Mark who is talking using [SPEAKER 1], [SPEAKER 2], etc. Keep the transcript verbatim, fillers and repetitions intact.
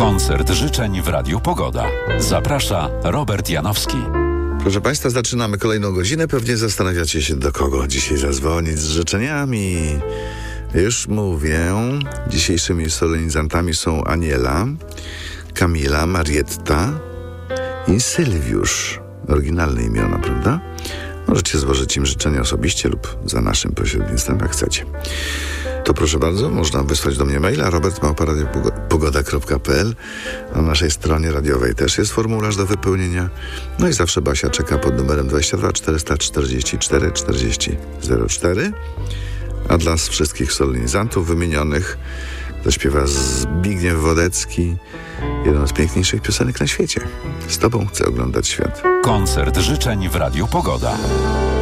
[SPEAKER 1] Koncert życzeń w Radiu Pogoda. Zaprasza Robert Janowski.
[SPEAKER 2] Proszę Państwa, zaczynamy kolejną godzinę. Pewnie zastanawiacie się, do kogo dzisiaj zadzwonić z życzeniami. Już mówię, dzisiejszymi solenizantami są Aniela, Kamila, Marietta i Sylwiusz. Oryginalne imiona, prawda? Możecie złożyć im życzenia osobiście lub za naszym pośrednictwem, jak chcecie. To proszę bardzo, można wysłać do mnie maila robert małpa radio pogoda kropka p l. Na naszej stronie radiowej też jest formularz do wypełnienia. No i zawsze Basia czeka pod numerem dwadzieścia dwa czterysta czterdzieści cztery czterdzieści zero cztery. A dla wszystkich solenizantów wymienionych zaśpiewa Zbigniew Wodecki jedną z piękniejszych piosenek na świecie. Z tobą chcę oglądać świat.
[SPEAKER 1] Koncert życzeń w Radiu Pogoda.